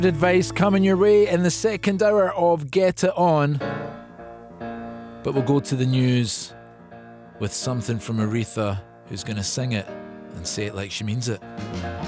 Advice coming your way in the second hour of Get It On. But we'll go to the news with something from Aretha, who's going to sing it and say it like she means it.